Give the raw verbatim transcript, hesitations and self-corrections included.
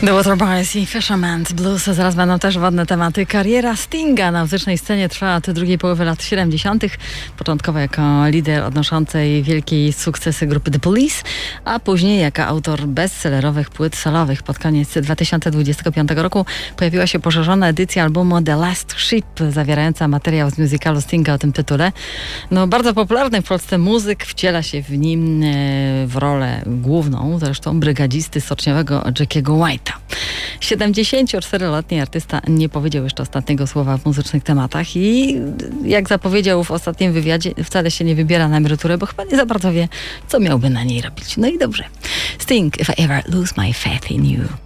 The Waterboys i Fisherman's Blues. Zaraz będą też wodne tematy. Kariera Stinga na muzycznej scenie trwała od drugiej połowy lat siedemdziesiątych. Początkowo jako lider odnoszącej wielkie sukcesy grupy The Police, a później jako autor bestsellerowych płyt solowych. Pod koniec dwa tysiące dwudziestego piątego roku pojawiła się poszerzona edycja albumu The Last Ship, zawierająca materiał z musicalu Stinga o tym tytule. No, bardzo popularny w Polsce muzyk wciela się w nim e, w rolę główną, zresztą brygadzisty stoczniowego Jackiego White'a. siedemdziesięcioczteroletni artysta nie powiedział jeszcze ostatniego słowa w muzycznych tematach i jak zapowiedział w ostatnim wywiadzie, wcale się nie wybiera na emeryturę, bo chyba nie za bardzo wie, co miałby na niej robić. No i dobrze. Sting, If I Ever Lose My Faith in You.